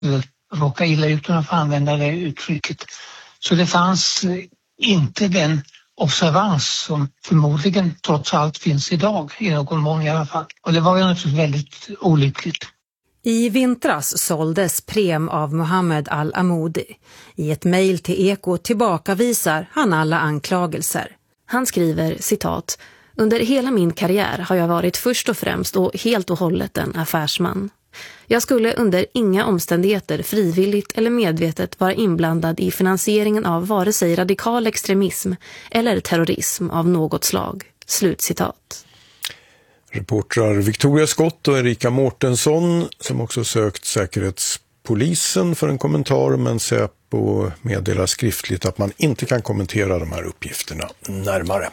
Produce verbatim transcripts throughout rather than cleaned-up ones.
råka illa ut om jag får använda det uttrycket. Så det fanns inte den observans som förmodligen trots allt finns idag, i någon mån i alla fall. Och det var ju naturligtvis väldigt olyckligt. I vintras såldes Prem av Mohammed Al-Amoudi. I ett mejl till Eko tillbakavisar han alla anklagelser. Han skriver, citat, "Under hela min karriär har jag varit först och främst och helt och hållet en affärsman. Jag skulle under inga omständigheter frivilligt eller medvetet vara inblandad i finansieringen av vare sig radikal extremism eller terrorism av något slag." Slutcitat. Reportrar Victoria Scott och Erika Mårtensson, som också sökt Säkerhetspolisen för en kommentar, men Säpo meddelar skriftligt att man inte kan kommentera de här uppgifterna närmare.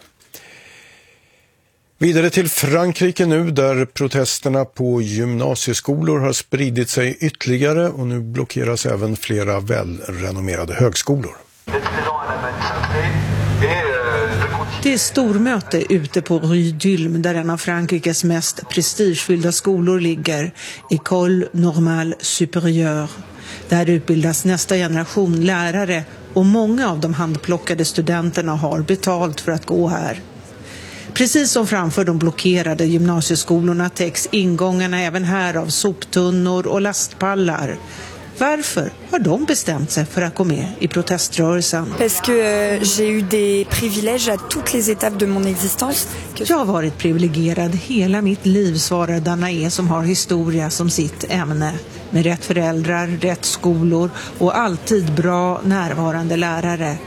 Vidare till Frankrike nu, där protesterna på gymnasieskolor har spridit sig ytterligare och nu blockeras även flera välrenommerade högskolor. Det är stormöte ute på Rue d'Ulm, där en av Frankrikes mest prestigefyllda skolor ligger, École Normale Supérieure. Där utbildas nästa generation lärare och många av de handplockade studenterna har betalt för att gå här. Precis som framför de blockerade gymnasieskolorna täcks ingångarna även här av soptunnor och lastpallar. Varför har de bestämt sig för att gå med i proteströrelsen? Parce que euh, j'ai eu des privilèges à toutes les étapes de mon existence. Jag har varit privilegierad hela mitt liv, svarar Danae, som har historia som sitt ämne. Med rätt föräldrar, rätt skolor och alltid bra närvarande lärare.